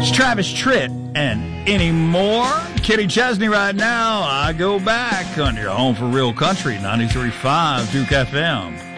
Travis Tritt and Anymore. Kenny Chesney right now. I go back on your home for real country, 93.5 Duke FM.